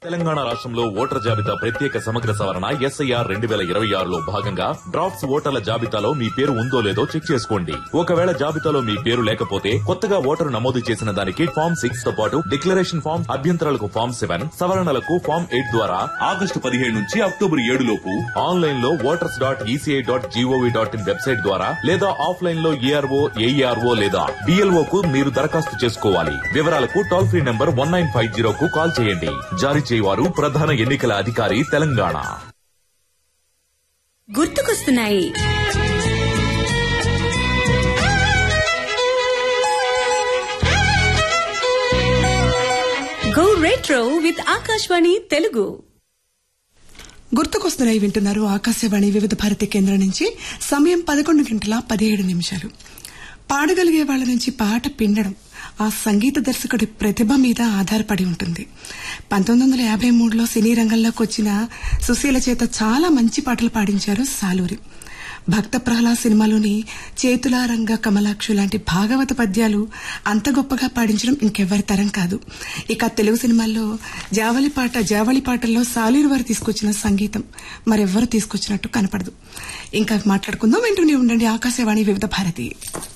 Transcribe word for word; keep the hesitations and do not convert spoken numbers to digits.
తెలంగాణ రాష్ట్రంలో ఓటర్ జాబితా ప్రత్యేక సమగ్ర సవరణ ఎస్ఐఆర్ రెండు వేల ఇరవై ఆరులో భాగంగా డ్రాఫ్ట్స్ ఓటర్ల జాబితాలో మీ పేరు ఉందో లేదో చెక్ చేసుకోండి. ఒకవేళ జాబితాలో మీ పేరు లేకపోతే కొత్తగా ఓటరు నమోదు చేసిన దానికి ఫామ్ సిక్స్ తో పాటు డిక్లరేషన్ ఫామ్, అభ్యంతరాలకు ఫామ్ సెవెన్, సవరణలకు ఫామ్ ఎయిట్ ద్వారా ఆగస్టు పదిహేడు నుంచి అక్టోబర్ ఏడు లోపు ఆన్లైన్ లో voters dot ECI dot GOV dot in website ద్వారా లేదా ఆఫ్లైన్ లో ఏఆర్ఓ, ఏఈఆర్ఓ లేదా డిఎల్ఓ కు మీరు దరఖాస్తు చేసుకోవాలి. వివరాలకు toll free number one nine five zero కు కాల్ చేయండి. జారీ వారు ప్రధాన ఎన్నికల అధికారి తెలంగాణ. గుర్తుకొస్తున్నాయి go retro with Akashvani Telugu. గుర్తుకొస్తున్నాయి వింటున్నారు ఆకాశవాణి వివిధ భారతి కేంద్రం నుంచి. సమయం పదకొండు గంటల పదిహేడు నిమిషాలు. పాడగలిగే వాళ్ల నుంచి పాట పిండడం ఆ సంగీత దర్శకుడి ప్రతిభ మీద ఆధారపడి ఉంటుంది. పంతొమ్మిది వందల యాభై మూడులో సినీ రంగంలోకి వచ్చిన సుశీల చేత చాలా మంచి పాటలు పాడించారు సాలూరి. భక్త ప్రహ్లాద్ సినిమాలోని చేతులారంగ కమలాక్షు లాంటి భాగవత పద్యాలు అంత గొప్పగా పాడించడం ఇంకెవ్వరి తరం కాదు. ఇక తెలుగు సినిమాల్లో జావళి పాట జావళి పాటల్లో సాలూరి వారు తీసుకొచ్చిన సంగీతం మరెవ్వరూ తీసుకొచ్చినట్టు కనపడదు. ఇంకా మాట్లాడుకుందాం, వింటూనే ఉండండి ఆకాశవాణి వివిధ భారతి.